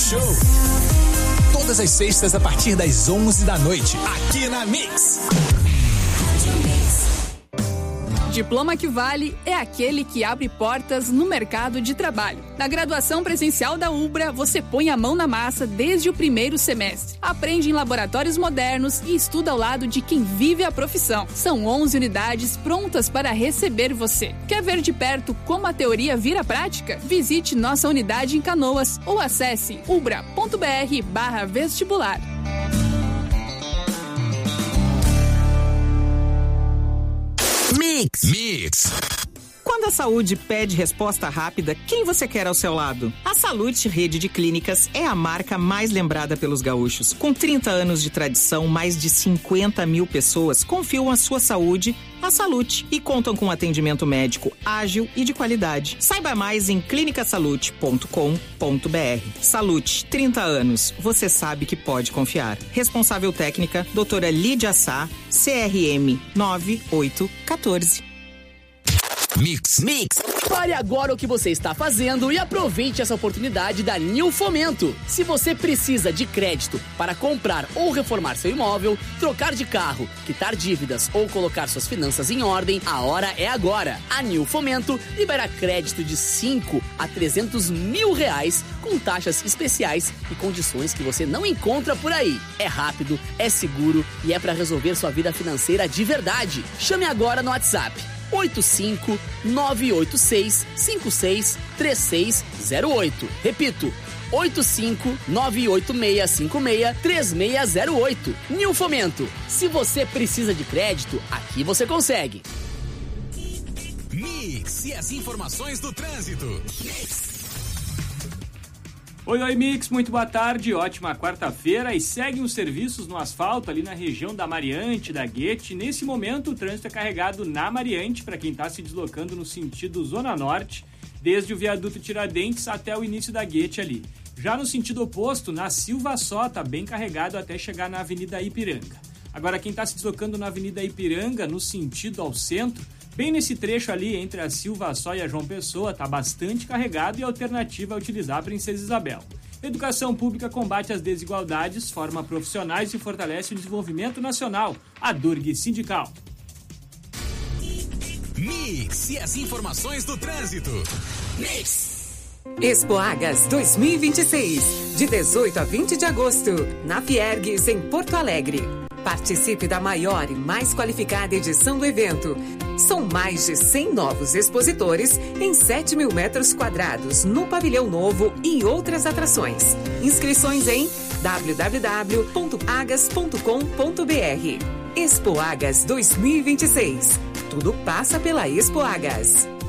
Show. Todas as sextas a partir das 11 da noite, aqui na Mix. Diploma que vale é aquele que abre portas no mercado de trabalho. Na graduação presencial da Ubra, você põe a mão na massa desde o primeiro semestre. Aprende em laboratórios modernos e estuda ao lado de quem vive a profissão. São 11 unidades prontas para receber você. Quer ver de perto como a teoria vira prática? Visite nossa unidade em Canoas ou acesse ubra.br/vestibular. Mix. Quando a saúde pede resposta rápida, quem você quer ao seu lado? A Salute Rede de Clínicas é a marca mais lembrada pelos gaúchos. Com 30 anos de tradição, mais de 50 mil pessoas confiam a sua saúde à Salute e contam com atendimento médico ágil e de qualidade. Saiba mais em clinicasalute.com.br. Salute, 30 anos. Você sabe que pode confiar. Responsável técnica, doutora Lídia Sá, CRM 9814. Mix. Pare agora o que você está fazendo e aproveite essa oportunidade da New Fomento. Se você precisa de crédito para comprar ou reformar seu imóvel, trocar de carro, quitar dívidas ou colocar suas finanças em ordem, a hora é agora. A New Fomento libera crédito de 5 a 300 mil reais com taxas especiais e condições que você não encontra por aí. É rápido, é seguro e é para resolver sua vida financeira de verdade. Chame agora no WhatsApp 85-986-56-3608. Repito, 85-986-56-3608. New Fomento. Se você precisa de crédito, aqui você consegue. Mix e as informações do trânsito. Oi, Mix, muito boa tarde, ótima quarta-feira e seguem os serviços no asfalto ali na região da Mariante, da Guete. Nesse momento o trânsito é carregado na Mariante para quem está se deslocando no sentido Zona Norte, desde o viaduto Tiradentes até o início da Guete ali. Já no sentido oposto, na Silva Só, está bem carregado até chegar na Avenida Ipiranga. Agora quem está se deslocando na Avenida Ipiranga no sentido ao centro, bem nesse trecho ali entre a Silva Só e a João Pessoa, está bastante carregado e a alternativa é utilizar a Princesa Isabel. Educação pública combate as desigualdades, forma profissionais e fortalece o desenvolvimento nacional. A Durg Sindical. Mix e as informações do trânsito. Mix. Expoagas 2026, de 18 a 20 de agosto, na Fiergues, em Porto Alegre. Participe da maior e mais qualificada edição do evento. São mais de 100 novos expositores em 7 mil metros quadrados no pavilhão novo e outras atrações. Inscrições em www.agas.com.br. Expoagas 2026. Tudo passa pela Expoagas.